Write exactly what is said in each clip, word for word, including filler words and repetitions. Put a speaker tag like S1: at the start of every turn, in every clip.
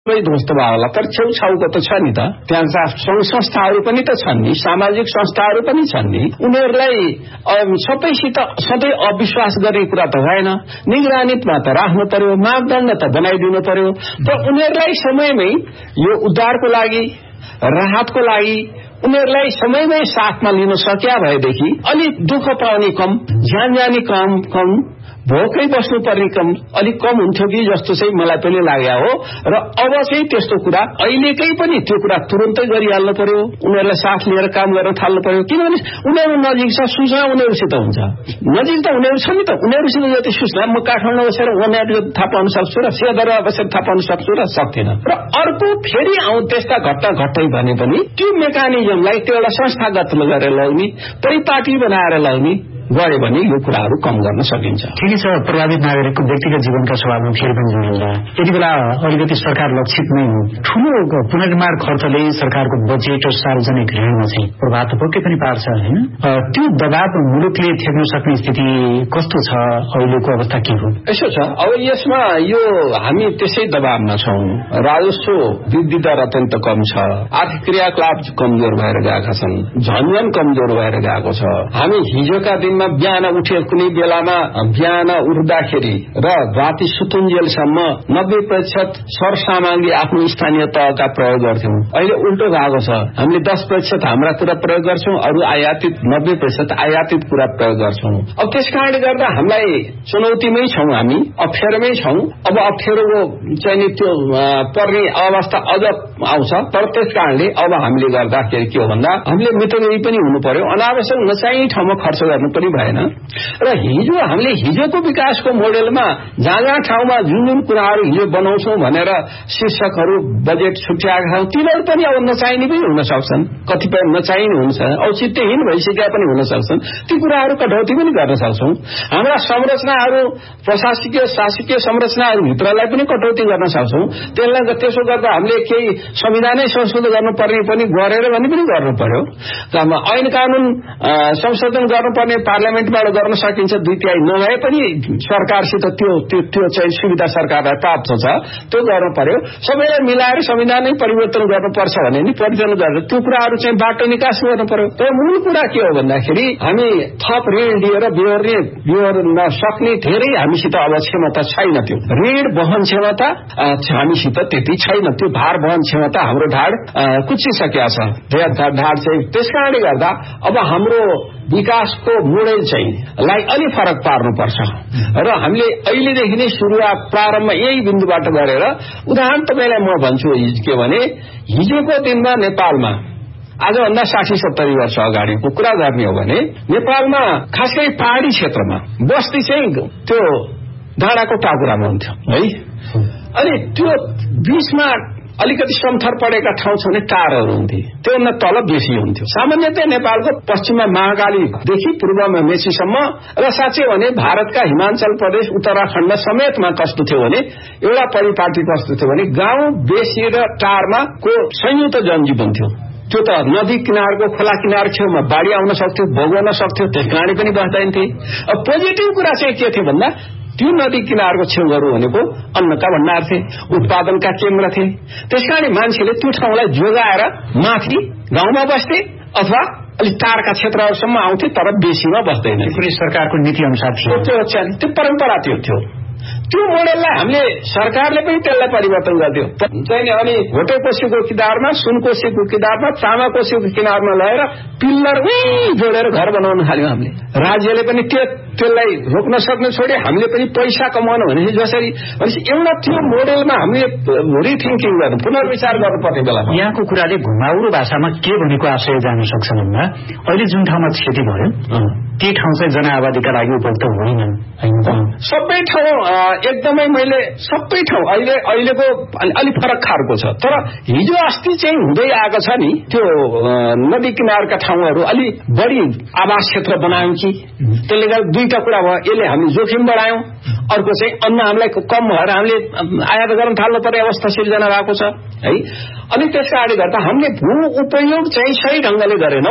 S1: ध्वस्त भयो होला, तर छेउछाउको त छ नि त। त्यहाँ सङ्घ संस्थाहरू पनि त छन् नि, सामाजिक संस्थाहरू पनि छन् नि। उनीहरूलाई सबैसित सधैँ अविश्वास गर्ने कुरा त भएन। निगरानीमा त राख्नु पर्यो, मापदण्ड त बनाइदिनु पर्यो। तर उनीहरूलाई समयमै यो उद्धारको लागि, राहतको लागि उनीहरूलाई समयमै साथमा लिन सक्या भएदेखि अलिक दुःख पाउने कम, ज्यान जाने कम कम भोकै बस्नुपर्ने कम अलिक कम हुन्थ्यो कि जस्तो चाहिँ मलाई पनि लाग्यो हो। र अब चाहिँ त्यस्तो कुरा अहिलेकै पनि त्यो कुरा तुरन्तै गरिहाल्नु पर्यो। उनीहरूलाई साथ लिएर काम गर्न थाल्नु पर्यो, किनभने उनीहरू नजिक छ, सूचना उनीहरूसित हुन्छ। नजिक त उनीहरू छ नि त, उनीहरूसित जति सूचना म काठमाडौँ बसेर उनीहरू थाहा पाउन सक्छु र सिंहदरबार बसेर थाहा पाउन सक्छु र सक्दिन। र अर्को फेरि आउँ त्यस्ता घटना घट्दै भने पनि त्यो मेकानिजमलाई त्यो एउटा संस्थागत गरेर लगाउने, परिपाटी बनाएर लगाउने गरे भने यो कुराहरू कम गर्न सकिन्छ।
S2: ठिकै छ, प्रभावित नागरिकको व्यक्तिगत जीवनका सवालमा फेरि पनि जोडिँदा यति बेला अलिकति सरकार लक्षित नै हो। ठूलो पुनर्निर्माण खर्चले सरकारको बजेट र सार्वजनिक ऋणमा चाहिँ प्रभाव त पक्कै पनि पार्छ होइन। त्यो दबाव मुलुकले थेक्न सक्ने स्थिति कस्तो छ, अहिलेको अवस्था के हो?
S1: यसो छ, अब यसमा यो हामी त्यसै दबावमा छौँ। राजस्व वृद्धि दर अत्यन्त कम छ, आर्थिक क्रियाकलाप कमजोर भएर गएका छन्, झन्झन कमजोर भएर गएको छ। हामी हिजोका दिन बिहान उठे कुनै बेलामा बिहान उठ्दाखेरि र राति सुतुन्जेलसम्म नब्बे प्रतिशत सरसामग्री आफ्नो स्थानीय तहका प्रयोग गर्थ्यौं। अहिले उल्टो भएको छ, हामीले दस प्रतिशत हाम्रा कुरा प्रयोग गर्छौं, अरू आयातित नब्बे प्रतिशत आयातित कुरा प्रयोग गर्छौं। अब त्यस कारणले गर्दा हामीलाई चुनौतीमै छौं, हामी अप्ठ्यारोमै छौं। अब अप्ठ्यारोको चाहिँ त्यो पर्ने अवस्था अझ आउँछ। तर त्यस कारणले अब हामीले गर्दाखेरि के हो भन्दा हामीले मितव्ययी पनि हुनु पर्यो, अनावश्यक नचाहिने ठाउँमा खर्च गर्नु पनि भएन। र हिजो हामीले हिजोको विकासको मोडेलमा जहाँ जहाँ ठाउँमा जुन जुन कुराहरू हिजो बनाउँछौं भनेर शीर्षकहरू बजेट छुट्याएका छौं, तिनीहरू पनि अब नचाहिने पनि हुन सक्छन्, कतिपय नचाहिने हुन्छ, औचित्यहीन भइसकेका पनि हुन सक्छन्। ती कुराहरू कटौती पनि गर्न सक्छौं। हाम्रा संरचनाहरू, प्रशासकीय शासकीय संरचनाहरू भित्रलाई पनि कटौती गर्न सक्छौं। त्यसलाई त्यसो गर्दा हामीले केही संविधानै संशोधन गर्नुपर्ने पनि गरेर भने पनि गर्नु पर्यो। ऐन कानून संशोधन गर्नुपर्ने पार्लियामेन्टबाट गर्न सकिन्छ, दुई तिहाई नभए पनि सरकारसित त्यो त्यो चाहिँ सुविधा सरकारलाई प्राप्त छ, त्यो गर्नु पर्यो। सबैलाई मिलाएर संविधानै परिवर्तन गर्नुपर्छ भने नि परिवर्तन गरेर त्यो कुराहरू चाहिँ बाटो निकास गर्नु पर्यो। तर मूल कुरा के हो भन्दाखेरि हामी थप ऋण लिएर बिहोर्ने बिहोर्न सक्ने धेरै हामीसित अब क्षमता छैन। त्यो ऋण वहन क्षमता हामीसित त्यति छैन, त्यो भार वहन क्षमता हाम्रो ढाड कुचिसकेका छ, ढाड चाहिँ। त्यस कारणले गर्दा अब हाम्रो विकासको मोडेल चाहिँ लाई अलि फरक पार्नुपर्छ र हामीले अहिलेदेखि नै सुरुवात प्रारम्भ यही बिन्दुबाट गरेर, उदाहरण तपाईलाई म भन्छु के भने हिजोको दिनमा नेपालमा आजभन्दा साठी सत्तरी वर्ष अगाडिको कुरा गर्ने हो भने नेपालमा खास गरी पहाडी क्षेत्रमा बस्ती चाहिँ त्यो डाँडाको टाकुरामा हुन्थ्यो है। अनि त्यो बीचमा अलिकति समथर परेका ठाउँ छ भने टारहरू हुन्थे, त्योभन्दा तल बेसी हुन्थ्यो। सामान्यतया नेपालको पश्चिममा महाकालीदेखि पूर्वमा मेचीसम्म र साँच्चै भने भारतका हिमाचल प्रदेश उत्तराखण्ड समेतमा कस्तो थियो भने एउटा परिपाटी कस्तो थियो भने गाउँ बेसी र टारमा को संयुक्त जनजीवन थियो। त्यो त नदी किनारको खोला किनार छेउमा बाढी आउन सक्थ्यो, भोग्न सक्थ्यो, त्यस कारणले पनि बस्दैनथे। अब पोजिटिभ कुरा चाहिँ के थियो भन्दा त्यो नदी किनारको छेउहरू भनेको अन्नका भण्डार थिए, उत्पादनका केन्द्र थिए। त्यसकारण मान्छेले त्यो ठाउँलाई जोगाएर माथि गाउँमा बस्थे अथवा अलिक टारका क्षेत्रहरूसम्म आउँथे, तर बेसीमा बस्दैन।
S2: पुरै सरकारको नीति अनुसार थियो,
S1: त्यो परम्परा त्यो थियो। त्यो मोडेललाई हामीले सरकारले पनि त्यसलाई परिवर्तन गरिदियो चाहिँ। अनि भोटे कोसीको किनारमा, सुन कोसीको किनारमा, तामा कोसीको किनारमा लगेर पिल्लर जोडेर घर बनाउन थाल्यौं हामीले। राज्यले पनि त्यो त्यसलाई रोक्न सक्ने छोडे, हामीले पनि पैसा कमाउन भनेपछि जसरी भनेपछि एउटा त्यो मोडेलमा हामीले रिथिङ्किङ गर्नु, पुनर्विचार गर्नुपर्ने बेला
S2: यहाँको कुराले घुमाउरो भाषामा के भनेको आशय जान सक्छ भन्दा अहिले जुन ठाउँमा क्षति भयो त्यही ठाउँ चाहिँ जनआबादीका लागि उपयुक्त होइनन्।
S1: सबै ठाउँ एकदमै मैले सबै ठाउँ अहिले अहिलेको अलिक फरक खालको छ। तर हिजो अस्ति चाहिँ हुँदै आएको छ नि त्यो नदी किनारका ठाउँहरू अलि बढी आवास क्षेत्र बनायौं कि, त्यसले गर्दा दुईटा कुरा भयो। यसले हामी जोखिम बढायौं, अर्को चाहिँ अन्न हामीलाई कम भएर हामीले आयात गर्न थाल्नु पर्ने अवस्था सिर्जना भएको छ है। अनि त्यस कारणले गर्दा हामीले भू उपयोग चाहिँ सही ढंगले गरेनौं।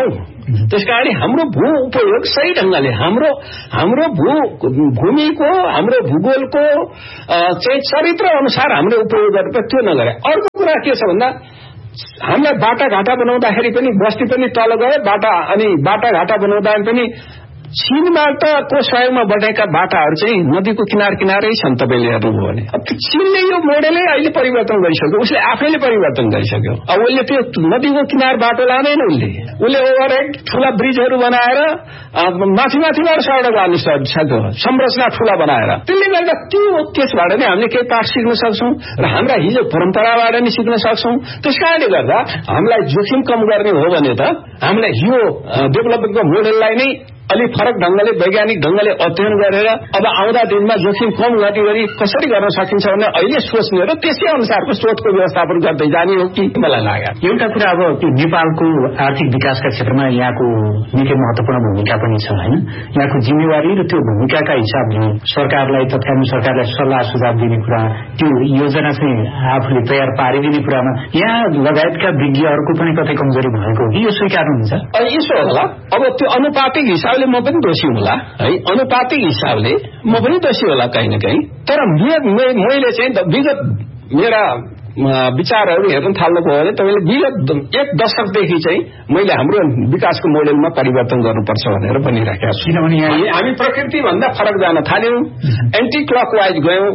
S1: त्यसकारण हाम्रो भू उपयोग सही ढंगले हाम्रो हाम्रो भू भूमिको हाम्रो भूगोलको चाहिँ चरित्र अनुसार हामीले उपयोग गरेर त्यो नगरे। अर्को कुरा के छ भन्दा हामीलाई बाटा घाटा बनाउँदाखेरि पनि बस्ती पनि तल गए बाटा अनि बाटा घाटा बनाउँदा पनि चीनबाट को सहयोगमा बनेका बाटाहरू चाहिँ नदीको किनार किनारै छन्। तपाईँले हेर्नुभयो भने अब चीनले यो मोडेलै अहिले परिवर्तन गरिसक्यो, उसले आफैले परिवर्तन गरिसक्यो। अब उसले त्यो नदीको किनार बाटो लाँदैन, उसले उसले ओभरहेड ठूला ब्रिजहरू बनाएर माथि माथिबाट सडक लानु सक्यो, संरचना ठूला बनाएर। त्यसले गर्दा त्यो त्यसबाट नै हामीले केही पाठ सिक्न सक्छौं र हाम्रा हिजो परम्पराबाट नै सिक्न सक्छौं। त्यसकारणले गर्दा हामीलाई जोखिम कम गर्ने हो भने त हामीलाई यो डेभलपमेन्टको मोडेललाई नै अलि फरक ढंगले वैज्ञानिक ढंगले अध्ययन गरेर अब आउँदा दिनमा जोखिम कम गर्ने गरी कसरी गर्न सकिन्छ भने अहिले सोच्ने र त्यसै अनुसारको सोचको व्यवस्थापन गर्दै जाने हो कि मलाई लाग्यो।
S2: एउटा कुरा अब त्यो नेपालको आर्थिक विकासका क्षेत्रमा यहाँको निकै महत्वपूर्ण भूमिका पनि छ हैन। यहाँको जिम्मेवारी र त्यो भूमिकाका हिसाबले सरकारलाई तत्कालीन सरकारलाई सल्लाह सुझाव दिने कुरा, त्यो योजना चाहिँ आफूले तयार पारिदिने कुरामा यहाँ लगायतका विज्ञहरूको पनि कतै कमजोरी भएको हो कि यो स्वीकार्नुहुन्छ?
S1: यसो होला, अब त्यो अनुपातिक हिसाब म पनि दोषी होला है, अनुपातिक हिसाबले म पनि दोषी होला कहीँ न कहीँ। तर मैले चाहिँ विगत मेरा विचारहरू हेर्न थाल्नु भयो भने तपाईँले विगत एक दशकदेखि चाहिँ मैले हाम्रो विकासको मोडेलमा परिवर्तन गर्नुपर्छ भनेर भनिराखेका छु।
S2: किनभने
S1: हामी प्रकृति भन्दा फरक जान थाल्यौं, एन्टी क्लकवाइज गयौं।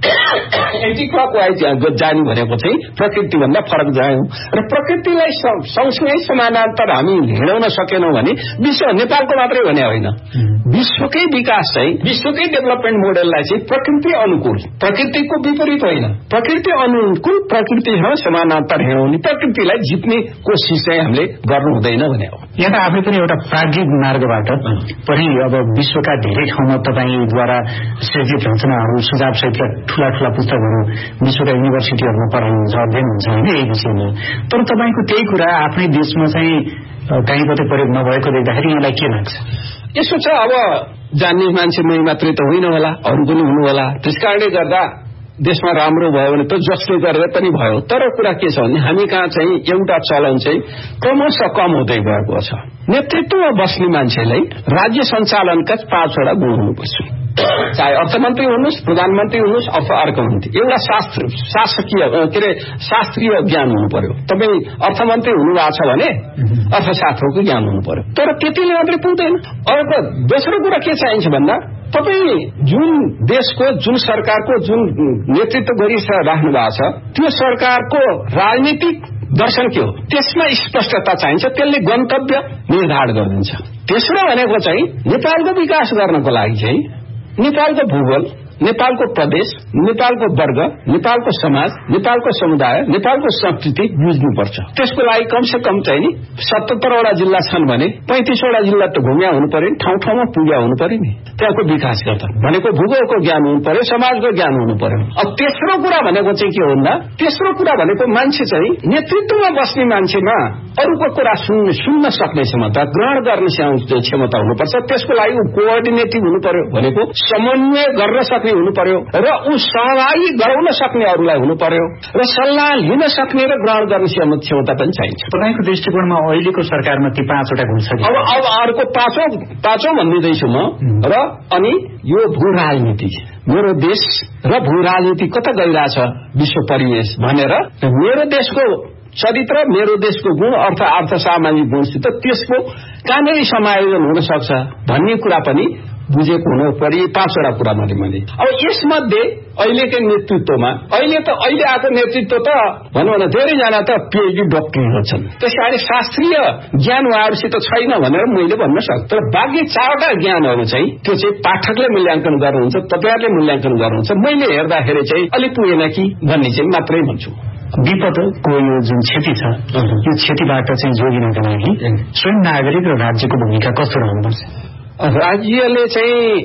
S1: एन्टी क्लकवाइज जाने भनेको चाहिँ प्रकृति भन्दा फरक जायौं र प्रकृतिलाई सँगसँगै समानान्तर हामी हिँडाउन सकेनौं भने विश्व नेपालको मात्रै भने होइन, विश्वकै विकास चाहिँ विश्वकै डेभलपमेन्ट मोडेललाई चाहिँ प्रकृति अनुकूल, प्रकृतिको विपरीत होइन, प्रकृति अनुकूल प्रकृतिसँग समानान्तर हिँडाउने, प्रकृतिलाई जित्ने कोसिस चाहिँ हामीले गर्नु हुँदैन भने हो।
S2: यहाँ त आफै पनि एउटा प्राज्ञिक मार्गबाट पनि अब विश्वका धेरै ठाउँमा तपाईँद्वारा सृजित रचनाहरू सुझाव सहितका ठूला ठूला पुस्तकहरू विश्वका युनिभर्सिटीहरूमा पढाइन्छ, अध्ययन हुन्छ होइन यही विषयमा। तर तपाईँको त्यही कुरा आफ्नै देशमा चाहिँ कहीँ कतै प्रयोग नभएको देख्दाखेरि यहाँलाई के लाग्छ?
S1: यसो छ, अब जान्ने मान्छे मै मात्रै त होइन होला, अरू पनि हुनु होला। त्यसकारणले गर्दा देशमा राम्रो भयो भने त जसले गरेर पनि भयो। तर कुरा के छ भने हामी कहाँ चाहिँ एउटा चलन चाहिँ क्रमशः कम हुँदै गएको छ। नेतृत्वमा बस्ने मान्छेलाई राज्य सञ्चालनका पाँचवटा गुण हुनुपर्छ, चाहे अर्थमन्त्री हुनुहोस्, प्रधानमन्त्री हुनुहोस् अथवा अर्को मन्त्री। एउटा शास्त्र शासकीय के अरे शास्त्रीय ज्ञान हुनु पर्यो। तपाईँ अर्थमन्त्री हुनुभएको छ भने अर्थशास्त्रको ज्ञान हुनु पर्यो। तर त्यतिले मात्रै पुग्दैन। अर्को दोस्रो कुरा के चाहिन्छ भन्दा तपाईँ जुन देशको जुन सरकारको जुन नेतृत्व गरिराख्नु भएको छ त्यो सरकारको राजनीतिक दर्शन के हो त्यसमा स्पष्टता चाहिन्छ, त्यसले गन्तव्य निर्धारण गरिदिन्छ। तेस्रो भनेको चाहिँ नेपालको विकास गर्नको लागि चाहिँ नेपालको भूगोल, नेपालको प्रदेश, नेपालको वर्ग, नेपालको समाज, नेपालको समुदाय, नेपालको संस्कृति बुझ्नुपर्छ। त्यसको लागि कमसे कम चाहिँ नि सतहत्तरवटा जिल्ला छन् भने पैंतिसवटा जिल्ला त घुम्या हुनु पर्यो, ठाउँ ठाउँमा पुग्या हुनु पर्यो नि। त्यहाँको विकास गर्दा भनेको भूगोलको ज्ञान हुनु पर्यो, समाजको ज्ञान हुनु पर्यो। अब तेस्रो कुरा भनेको चाहिँ के भन्दा तेस्रो कुरा भनेको मान्छे चाहिँ नेतृत्वमा बस्ने मान्छेमा अरूको कुरा सुन्न सुन्न सक्ने क्षमता, ग्रहण गर्ने क्षमता हुनुपर्छ। त्यसको लागि कोअर्डिनेटिभ हुनु पर्यो, भनेको समन्वय गर्न सक्ने हुनु पर्यो र ऊ सहभागी गराउन सक्ने अरूलाई हुनु पर्यो र सल्लाह लिन सक्ने र ग्रहण गर्ने क्षमता पनि चाहिन्छ।
S2: तपाईँको दृष्टिकोणमा अहिलेको सरकारमा ती पाँचवटा गुण छ।
S1: अब अब अर्को पाँचौं पाँचौं भन्दैछु म। र अनि यो भू राजनीति, मेरो देश र भू राजनीति कता गइरहेछ विश्व परिवेश भनेर मेरो देशको चरित्र, मेरो देशको गुण अर्थ अर्थ सामाजिक गुणसित त्यसको कहाँनिर समायोजन हुन सक्छ भन्ने कुरा पनि बुझेको हुनु पर्यो। पाँचवटा कुरा मैले मैले अब यसमध्ये अहिलेकै नेतृत्वमा अहिले त अहिले आएको नेतृत्व त भनौँ न धेरैजना त पीएचडी डक्टरहरू छन्। त्यसकारण शास्त्रीय ज्ञान उहाँहरूसित छैन भनेर मैले भन्न सक्छु। तर बाँकी चारवटा ज्ञानहरू चाहिँ त्यो चाहिँ पाठकले मूल्याङ्कन गर्नुहुन्छ, तपाईँहरूले मूल्याङ्कन गर्नुहुन्छ। मैले हेर्दाखेरि चाहिँ अलिक पुगेन कि भन्ने चाहिँ मात्रै भन्छु।
S2: विपदको यो जुन क्षति छ यो क्षतिबाट चाहिँ जोगिनका लागि स्वयं नागरिक र राज्यको भूमिका कस्तो रहनुपर्छ?
S1: राज्यले चाहिँ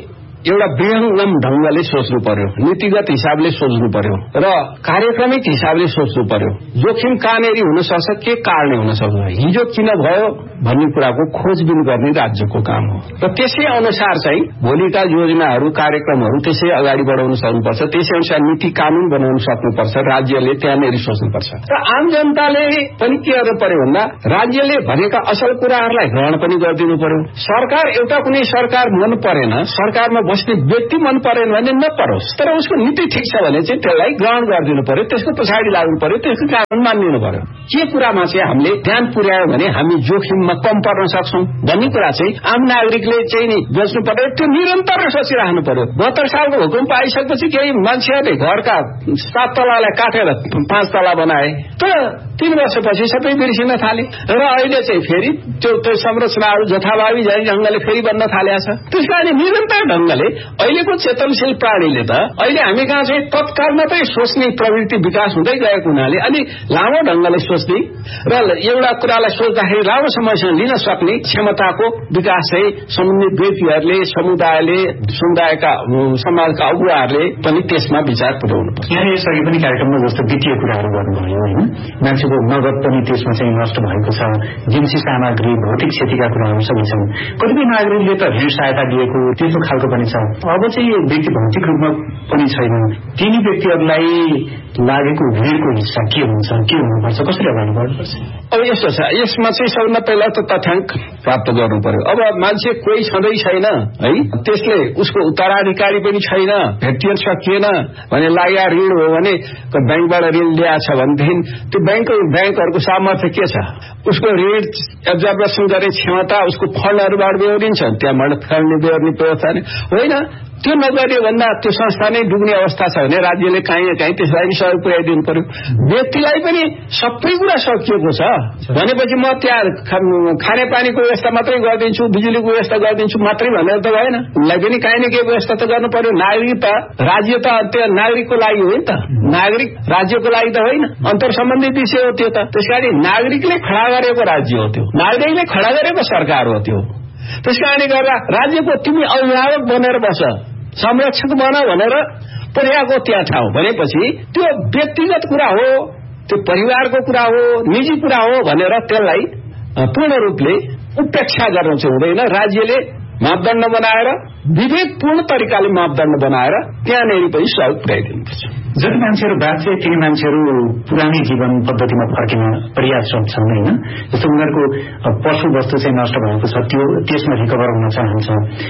S1: एउटा विहङ्गम ढंगले सोच्नु पर्यो, नीतिगत हिसाबले सोच्नु पर्यो र कार्यक्रमिक हिसाबले सोच्नु पर्यो। जोखिम कहाँनेरि हुन सक्छ, के कारणले हुन सक्छ, हिजो किन भयो भन्ने कुराको खोजबिन गर्ने राज्यको काम हो र त्यसै अनुसार चाहिँ भोलिका योजनाहरू कार्यक्रमहरू त्यसै अगाडि बढाउन सक्नुपर्छ। त्यसै अनुसार नीति कानून बनाउन सक्नुपर्छ। राज्यले त्यहाँनेरि सोच्नुपर्छ र आम जनताले पनि के गर्नु पर्यो भन्दा राज्यले भनेका असल कुराहरूलाई ग्रहण पनि गरिदिनु पर्यो। सरकार एउटा कुनै सरकार मन परेन, सरकारमा बस्ने व्यक्ति मन परेन भने नपरोस्, तर उसको नीति ठिक छ भने चाहिँ त्यसलाई ग्रहण गरिदिनु पर्यो, त्यसको पछाडि लाग्नु पर्यो, त्यसको कारण मानिदिनु पर्यो। के कुरामा चाहिँ हामीले ध्यान पुर्यायो भने हामी जोखिममा कम पर्न सक्छौं भन्ने कुरा चाहिँ आम नागरिकले चाहिँ नि बुझ्नु पर्यो। त्यो निरन्तर सोचिराख्नु पर्यो। बहत्तर सालको भूकम्प आइसकेपछि केही मान्छेहरूले घरका सात तलालाई काटेर पाँच तला बनाए, तर तीन वर्षपछि सबै बिर्सिन थाले र अहिले चाहिँ फेरि त्यो त्यो संरचनाहरू जथाभावी जारी ढंगले फेरि बन्न थालेको छ। त्यस कारण निरन्तर ढंगले अहिलेको चेतनशील प्राणीले त अहिले हामी कहाँ चाहिँ तत्काल मात्रै सोच्ने प्रवृत्ति विकास हुँदै गएको हुनाले अलि लामो ढंगले सोच्ने र एउटा कुरालाई सोच्दाखेरि लामो समयसम्म लिन सक्ने क्षमताको विकास चाहिँ सम्बन्धित व्यक्तिहरूले, समुदायले, समुदायका समाजका अगुवाहरूले पनि त्यसमा विचार पुर्याउनु पर्छ।
S2: यहाँ यसअघि पनि कार्यक्रममा जस्तो वित्तीय कुराहरू गर्नुभयो होइन, मान्छेको नगद पनि त्यसमा चाहिँ नष्ट भएको छ, जिन्सी सामग्री, भौतिक क्षतिका कुराहरू सबै छन्। कतिपय नागरिकले त ऋण सहायता दिएको त्यस्तो खालको पनि छ। अब चाहिँ यो व्यक्ति भौतिक रूपमा पनि छैन, तिनी व्यक्तिहरूलाई लागेको ऋणको हिस्सा के हुन्छ, के हुनुपर्छ, कसरी अगाडि बढ्नुपर्छ?
S1: अब यस्तो छ, यसमा चाहिँ सबभन्दा पहिला त तथ्याङ्क प्राप्त गर्नु पर्यो। अब मान्छे कोही छँदै छैन है, त्यसले उसको उत्तराधिकारी पनि छैन, भेटिन सकिएन भने लाग्या ऋण हो भने ब्याङ्कबाट ऋण ल्याएछ भनेदेखि त्यो ब्याङ्क ब्याङ्कहरूको सामर्थ्य के छ, उसको ऋण एब्जर्भेसन गर्ने क्षमता उसको फन्डहरूबाट बेहोरिन्छ, त्यहाँबाट फन्ड बेहोर्ने व्यवस्था होइन। त्यो नगरियो भन्दा त्यो संस्था नै डुब्ने अवस्था छ भने राज्यले काहीँ न काहीँ त्यसलाई पनि सहयोग पुर्याइदिनु पर्यो। व्यक्तिलाई पनि सबै कुरा सकिएको छ भनेपछि म त्यहाँ खानेपानीको व्यवस्था मात्रै गरिदिन्छु, बिजुलीको व्यवस्था गरिदिन्छु मात्रै भनेर त भएन, उनलाई पनि काहीँ न केही व्यवस्था त गर्नु पर्यो। नागरिक त राज्य त त्यो नागरिकको लागि हो नि त, नागरिक राज्यको लागि त होइन, अन्तर सम्बन्धित विषय हो त्यो त। त्यसकारण नागरिकले खडा गरेको राज्य हो त्यो, नागरिकले खडा गरेको सरकार हो त्यो। त्यसकारणले गर्दा राज्यको तिमी अभिभावक बनेर बस, संरक्षक बन भनेर पुर्याएको त्यहाँ ठाउँ भनेपछि त्यो व्यक्तिगत कुरा हो, त्यो परिवारको कुरा हो, निजी कुरा हो भनेर त्यसलाई पूर्ण रूपले उपेक्षा गर्न चाहिँ हुँदैन। राज्यले मापदण्ड बनाएर विवेकपूर्ण तरिकाले मापदण्ड बनाएर त्यहाँनिर पनि सहयोग पुर्याइदिनुपर्छ।
S2: जति मान्छेहरू बाँचे तिनी मान्छेहरू पुरानै जीवन पद्धतिमा फर्किन प्रयासरत छन् होइन, जस्तो उनीहरूको पशु वस्तु चाहिँ नष्ट भएको छ, त्यो त्यसमा रिकभर हुन चाहन्छ,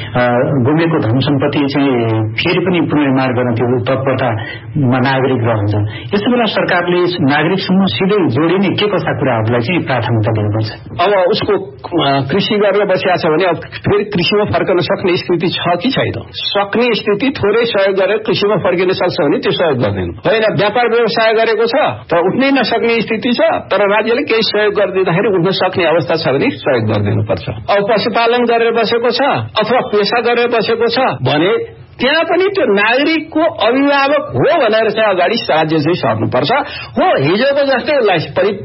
S2: गुमेको धन सम्पत्ति चाहिँ फेरि पनि पुनर्निर्माण गर्न त्यो तत्परतामा नागरिक रहन्छ। यस्तो बेला सरकारले नागरिकसँग सिधै जोडिने के कस्ता कुराहरूलाई चाहिँ प्राथमिकता दिनुपर्छ?
S1: अब उसको कृषि गरेर बसिया छ भने अब फेरि कृषिमा फर्कन सक्ने स्थिति छ कि छैन, सक्ने स्थिति थोरै सहयोग गरेर कृषिमा फर्किन सक्छ भने त्यो सहयोग गर्दैन होइन। व्यापार व्यवसाय गरेको छ तर उठ्नै नसक्ने स्थिति छ, तर राज्यले केही सहयोग गरिदिँदाखेरि उठ्न सक्ने अवस्था छ भने सहयोग गरिदिनुपर्छ। अब पशुपालन गरेर बसेको छ अथवा पेसा गरेर बसेको छ भने त्यहाँ पनि त्यो नागरिकको अभिभावक हो भनेर चाहिँ अगाडि राज्य चाहिँ सर्नुपर्छ। हो हिजोको जस्तै उसलाई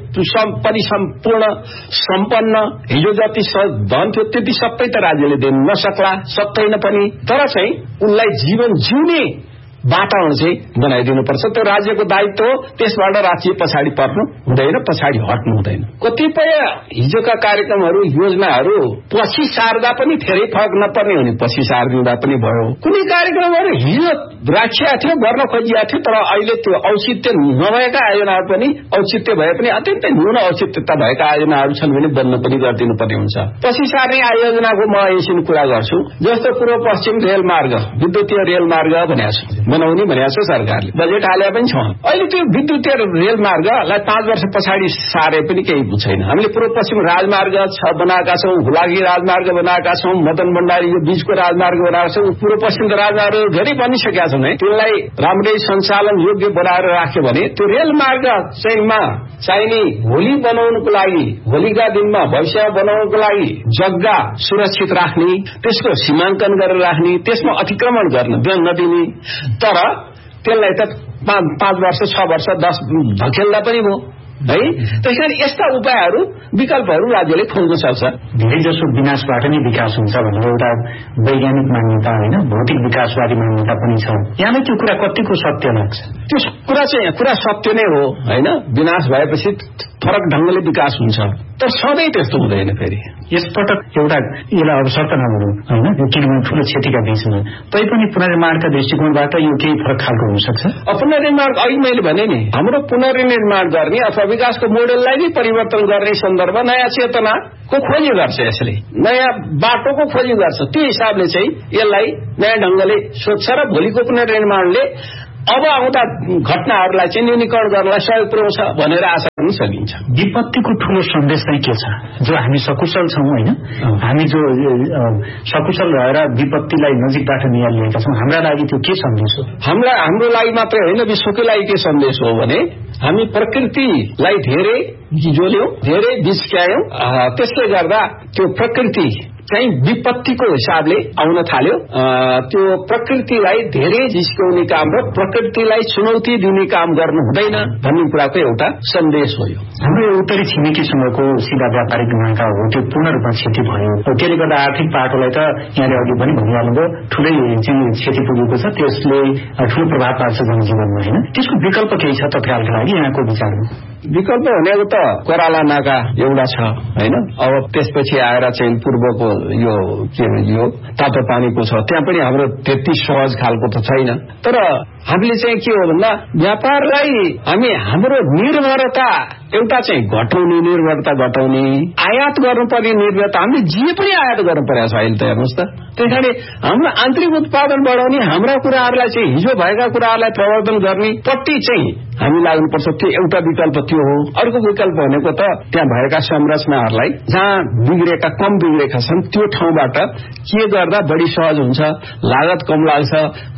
S1: परिसम्पूर्ण सम्पन्न हिजो जति धन थियो त्यति सबै त राज्यले दिन नसक्ला, सक्दैन पनि, तर चाहिँ उनलाई जीवन जिउने वातावरण चाहिँ बनाइदिनुपर्छ। त्यो राज्यको दायित्व हो, त्यसबाट राज्य पछाडि पर्नु हुँदैन, पछाडि हट्नु हुँदैन। कतिपय हिजोका कार्यक्रमहरू योजनाहरू पछि सार्दा पनि धेरै फरक नपर्ने हुने पछि सारिदिँदा पनि भयो। कुनै कार्यक्रमहरू हिजो राखिया थियो, गर्न खोजिया थियो, तर अहिले त्यो औचित्य नभएका आयोजनाहरू पनि औचित्य भए पनि अत्यन्तै न्यून औचित्यता भएका आयोजनाहरू छन् भने बन्न पनि गरिदिनु पर्ने हुन्छ। पछि सार्ने आयोजनाको म यसरी कुरा गर्छु, जस्तो पूर्व पश्चिम रेलमार्ग, विद्युतीय रेलमार्ग भनेको छ बनाउने भनेको छ सरकारले, बजेट हाले पनि छ। अहिले त्यो विद्युतीय रेलमार्गलाई पाँच वर्ष पछाडि सारे पनि केही छैन। हामीले पूर्व पश्चिम राजमार्ग छ बनाएका छौँ, हुलागी राजमार्ग बनाएका छौँ, मदन भण्डारी यो बीचको राजमार्ग बनाएका छौँ। पूर्व पश्चिमको राजमार्ग धेरै बनिसकेका छौँ है, त्यसलाई राम्रै सञ्चालन योग्य बनाएर राख्यो भने त्यो रेलमार्ग चाहिँमा चाहिने होली बनाउनुको लागि, होलीका दिनमा भविष्य बनाउनुको लागि जग्गा सुरक्षित राख्ने, त्यसको सीमाङ्कन गरेर राख्ने, त्यसमा अतिक्रमण गर्न नदिने, तर त्यसलाई त पाँच वर्ष छ वर्ष दस धकेल्दा पनि भयो। है। त्यसकारण यस्ता उपायहरू विकल्पहरू राज्यले खोज्न सक्छ।
S2: धेरै जसो विनाशबाट नै विकास हुन्छ भनेर एउटा वैज्ञानिक मान्यता होइन, भौतिक विकासवादी मान्यता पनि छ। यहाँलाई त्यो कुरा कतिको सत्य लाग्छ?
S1: त्यो कुरा चाहिँ कुरा सत्य नै हो होइन। विनाश भएपछि फरक ढंगले विकास हुन्छ, तर सधैँ त्यस्तो हुँदैन। फेरि
S2: यसपटक एउटा यसलाई अवसर त नहुनु होइन, किनभने ठूलो क्षतिका बीचमा तैपनि पुनर्निर्माणका दृष्टिकोणबाट यो केही फरक खालको हुन सक्छ।
S1: पुनर्निर्माण अघि मैले भने नि, हाम्रो पुनर्निर्माण गर्ने अथवा विकासको मोडेललाई नै परिवर्तन गर्ने सन्दर्भ नयाँ चेतनाको खोजी गर्छ, यसले नयाँ बाटोको खोजी गर्छ। त्यो हिसाबले चाहिँ यसलाई नयाँ ढंगले सोध्छ र भोलिको पुनर्निर्माणले अब आउँदा घटनाहरूलाई चाहिँ न्यूनीकरण गर्नलाई सहयोग पुर्याउँछ भनेर आशा गर्न सकिन्छ।
S2: विपत्तिको ठूलो सन्देश चाहिँ के छ? जो हामी सकुशल छौँ होइन, हामी जो सकुशल रहेर विपत्तिलाई नजिकबाट निहालिएका छौँ, हाम्रा लागि त्यो के सन्देश हो?
S1: हाम्रा हाम्रो लागि मात्रै होइन, विश्वकै लागि के सन्देश हो भने हामी प्रकृतिलाई धेरै जोल्यौं, धेरै जिस्क्यायौं। त्यसले गर्दा त्यो प्रकृति चाहिँ विपत्तिको हिसाबले आउन थाल्यो। त्यो प्रकृतिलाई धेरै जिस्क्याउने काम र प्रकृतिलाई चुनौती दिने काम गर्नु हुँदैन भन्ने कुराको एउटा सन्देश हो। यो
S2: हाम्रो उत्तरी छिमेकीसँगको सीधा व्यापारिक नाका हो, त्यो पूर्ण रूपमा क्षति भयो। त्यसले गर्दा आर्थिक पाटोलाई त यहाँले अघि पनि भनिहाल्नुभयो, ठूलै चाहिँ क्षति पुगेको छ, त्यसले ठूलो प्रभाव पार्छ जनजीवनमा होइन। त्यसको विकल्प केही छ तत्कालका लागि यहाँको विचारमा?
S1: विकल्प भनेको त कोराला नाका एउटा छ होइन। अब त्यसपछि आएर चाहिँ पूर्वको यो के यो तातो पानीको छ, त्यहाँ पनि हाम्रो त्यति सहज खालको त छैन। तर हामीले चाहिँ के हो भन्दा व्यापारलाई हामी हाम्रो निर्भरता एउटा चाहिँ घटाउने, निर्भरता घटाउने, आयात गर्नुपर्ने निर्भरता हामीले जे पनि आयात गर्नु परेको छ अहिले त हेर्नुहोस् त। त्यसैले हाम्रो आन्तरिक उत्पादन बढाउने, हाम्रा कुराहरूलाई चाहिँ हिजो भएका कुराहरूलाई प्रवर्धन गर्ने पट्टि चाहिँ हामी लाग्नुपर्छ। त्यो एउटा विकल्प त्यो हो। अर्को विकल्प भनेको त त्यहाँ भएका संरचनाहरूलाई जहाँ बिग्रेका कम बिग्रेका छन् त्यो ठाउँबाट के गर्दा बढी सहज हुन्छ, लागत कम लाग्छ,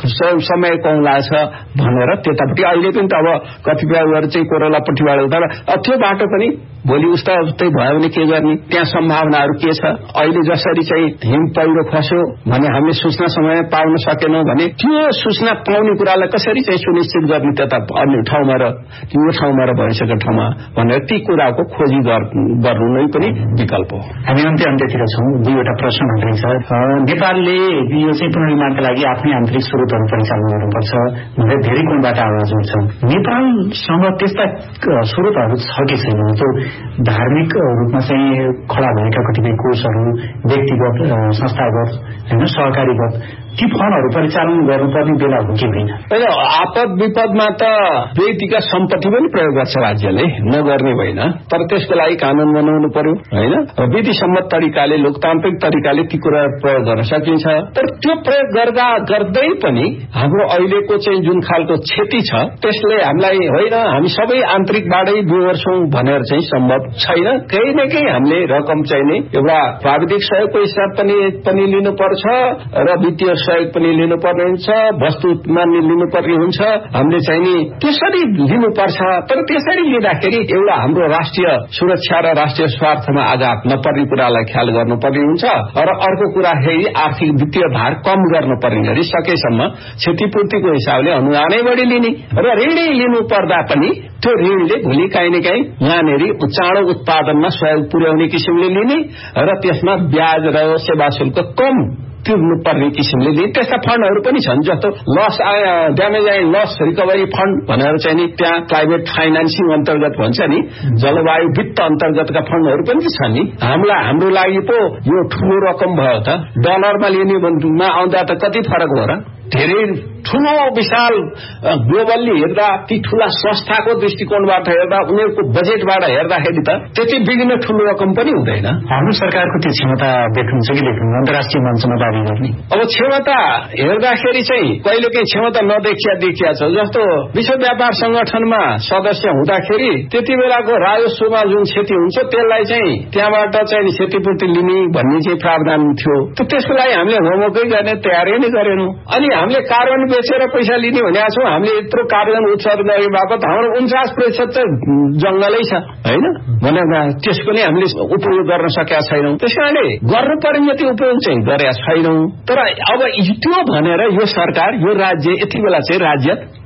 S1: समय कम लाग्छ भनेर त्यतापट्टि अहिले पनि त अब कतिपयहरू चाहिँ कोरोलापट्टिबाट तर त्यो बाटो पनि भोलि उस्ता उस्तै भयो भने के गर्ने, त्यहाँ सम्भावनाहरू के छ। अहिले जसरी चाहिँ हिम पहिरो खस्यो भने हामीले सूचना समयमा पाउन सकेनौं भने त्यो सूचना पाउने कुरालाई कसरी चाहिँ सुनिश्चित गर्ने त्यता अन्य ठाउँमा र यो ठाउँमा र भइसकेको ठाउँमा भनेर ती कुराको खोजी गर्नु नै पनि विकल्प हो।
S2: हामी अन्त्य अन्त्यतिर छौँ। दुईवटा प्रश्न मात्रै छ। नेपालले यो चाहिँ पुनर्निर्माणका लागि आफ्नै आन्तरिक स्रोतहरू परिचालन गर्नुपर्छ भनेर धेरै कोणबाट आवाज उठ्छ। नेपालसँग त्यस्ता स्रोतहरू छ कि छैन? त्यो धार्मिक रूपमा चाहिँ खडा भएका कतिपय कोषहरू, व्यक्तिगत, संस्थागत होइन, सहकारीगत, ती फन्डहरू परिचालन गर्नुपर्ने बेला हो कि होइन?
S1: आपद विपदमा त व्यक्तिका सम्पत्ति पनि प्रयोग गर्छ राज्यले, नगर्ने होइन। तर त्यसको लागि कानून बनाउनु पर्यो होइन, र विधिसम्मत तरिकाले, लोकतान्त्रिक तरिकाले ती कुरा प्रयोग गर्न सकिन्छ। तर त्यो प्रयोग गर्दा गर्दै पनि हाम्रो अहिलेको चाहिँ जुन खालको क्षति छ त्यसले हामीलाई होइन, हामी सबै आन्तरिकबाटै बिहोर्छौं भनेर चाहिँ सम्भव छैन। केही न केही हामीले रकम चाहिने एउटा प्राविधिक सहयोगको हिसाब पनि पनि लिनुपर्छ र वित्तीय सहयोग पनि लिनुपर्ने हुन्छ, वस्तुमा लिनुपर्ने हुन्छ। हामीले चाहिने त्यसरी लिनुपर्छ। तर त्यसरी लिँदाखेरि एउटा हाम्रो राष्ट्रिय सुरक्षा र राष्ट्रिय स्वार्थमा आघात नपर्ने कुरालाई ख्याल गर्नुपर्ने हुन्छ। र अर्को कुरा फेरि आर्थिक वित्तीय भार कम गर्नुपर्ने गरी सकेसम्म क्षतिपूर्तिको हिसाबले अनुदानै बढी लिने र ऋणै लिनु पर्दा पनि त्यो ऋणले भोलि काहीँ न काहीँ यहाँनिर चाँडो उत्पादनमा सहयोग पुर्याउने किसिमले लिने र त्यसमा ब्याज र सेवा शुल्क कम तिर्नु पर्ने किसिमले लिने त्यस्ता फण्डहरू पनि छन्। जस्तो loss damage and loss recovery fund भनेर चाहिँ नि त्यहाँ क्लाइमेट फाइनेन्सिङ अन्तर्गत भन्छ नि, जलवायु वित्त अन्तर्गतका फण्डहरू पनि छन् नि। हामीलाई हाम्रो लागि पो यो ठूलो रकम भयो त, डलरमा लिने भन्दा आउँदा त कति फरक हो र? धेरै ठूलो विशाल ग्लोबल्ली हेर्दा ती ठूला संस्थाको दृष्टिकोणबाट हेर्दा उनीहरूको बजेटबाट हेर्दाखेरि त त्यति बिग्न ठूलो रकम पनि हुँदैन।
S2: हाम्रो सरकारको त्यो क्षमता देख्नुहुन्छ कि देख्नु अन्तर्राष्ट्रिय मञ्चमा दाबी गर्ने?
S1: अब क्षमता हेर्दाखेरि चाहिँ कहिलेकाहीँ क्षमता नदेखिया देखिया छ। जस्तो विश्व व्यापार संगठनमा सदस्य हुँदाखेरि त्यति बेलाको राजस्वमा जुन क्षति हुन्छ त्यसलाई चाहिँ त्यहाँबाट चाहिँ क्षतिपूर्ति लिने भन्ने चाहिँ प्रावधान थियो। त्यसको लागि हामीले होमवर्कै गर्ने तयारी नै गरेनौं। अनि हामीले कार्बन बेचेर पैसा लिने भनेका छौं। हामीले यत्रो कार्बन उत्सर्जन गरे बापत हाम्रो उन्चास प्रतिशत त जंगलै छ होइन भनेर त्यसको नै हामीले उपयोग गर्न सकेका छैनौं। त्यसकारणले गर्नुपर्ने जति उपयोग चाहिँ गरेका छैनौं। तर अब त्यो भनेर यो सरकार, यो राज्य यति बेला चाहिँ राज्य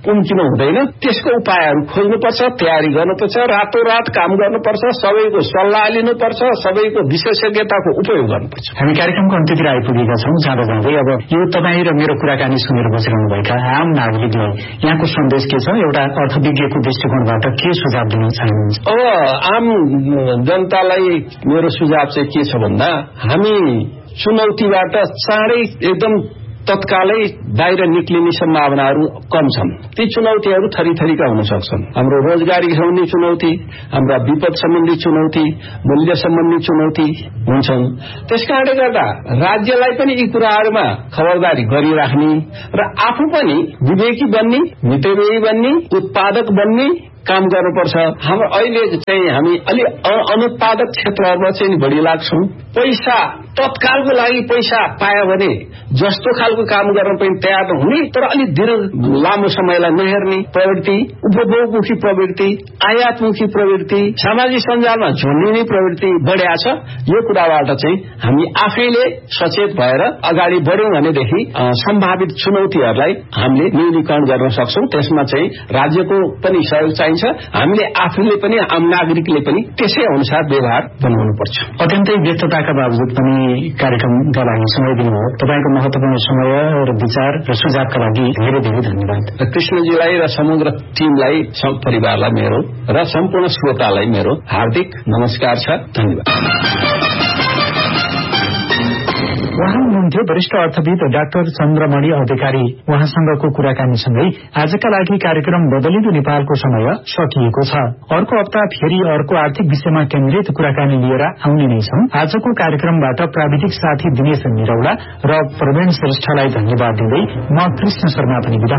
S1: उम्किनु हुँदैन। त्यसको उपायहरू खोज्नुपर्छ, तयारी गर्नुपर्छ, रातोरात काम गर्नुपर्छ, सबैको सल्लाह लिनुपर्छ, सबैको विशेषज्ञताको उपयोग गर्नुपर्छ।
S2: हामी कार्यक्रमको अन्त्यतिर आइपुगेका छौँ। जाँदा जाँदै अब यो तपाईँ र मेरो कुराकानी सुनेर बसिरहनुभएका आम नागरिकलाई यहाँको सन्देश के छ? एउटा अर्थविज्ञको दृष्टिकोणबाट के सुझाव दिन चाहनुहुन्छ?
S1: अब आम जनतालाई मेरो सुझाव चाहिँ के छ भन्दा हामी चुनौतीबाट चाँडै एकदम तत्कालै बाहिर निक्लिने सम्भावनाहरू कम छन्। ती चुनौतीहरू थरी थरीका हुन सक्छन्। हाम्रो रोजगारी सम्बन्धी चुनौती, हाम्रा विपद सम्बन्धी चुनौती, मूल्य सम्बन्धी चुनौती हुन्छन्। त्यसकारणले गर्दा राज्यलाई पनि यी कुराहरूमा खबरदारी गरिराख्ने र आफू पनि विवेकी बन्ने, मितव्ययी बन्ने, उत्पादक बन्ने काम गर्नुपर्छ। हाम्रो अहिले चाहिँ हामी अलि अनुत्पादक क्षेत्रहरूमा चाहिँ बढी लाग्छौं। पैसा तत्कालको लागि पैसा पायो भने जस्तो खालको काम गर्न पनि तयार हुने, तर अलिक दीर्घ लामो समयलाई नहेर्ने प्रवृत्ति, उपभोगमुखी प्रवृत्ति, आयातमुखी प्रवृत्ति, सामाजिक सञ्जालमा झुन्डिने प्रवृत्ति बढ्या छ। यो कुराबाट चाहिँ हामी आफैले सचेत भएर अगाडि बढ्यौं भनेदेखि सम्भावित चुनौतीहरूलाई हामीले न्यूनीकरण गर्न सक्छौं। त्यसमा चाहिँ राज्यको पनि सहयोग चाहिन्छ, हामीले आफैले पनि आम नागरिकले पनि त्यसै अनुसार व्यवहार बनाउनुपर्छ।
S2: अत्यन्तै व्यस्तताका बावजुद पनि कार्यक्रमका लागि समय दिनुभयो। तपाईँको महत्वपूर्ण समय र विचार र सुझावका लागि धेरै धेरै धन्यवाद।
S1: कृष्णजीलाई र समग्र टिमलाई, परिवारलाई मेरो र सम्पूर्ण श्रोतालाई मेरो हार्दिक नमस्कार छ। धन्यवाद।
S2: उहाँ हुनुहुन्थ्यो वरिष्ठ अर्थविद डाक्टर चन्द्रमणि अधिकारी। उहाँसँगको कुराकानीसँगै आजका लागि कार्यक्रम बदलिँदो नेपालको समय सकिएको छ। अर्को हप्ता फेरि अर्को आर्थिक विषयमा केन्द्रित कुराकानी लिएर आउने नै छौं। आजको कार्यक्रमबाट प्राविधिक साथी दिनेश निरौला र प्रवीण श्रेष्ठलाई धन्यवाद दिँदै म कृष्ण शर्मा पनि बिदा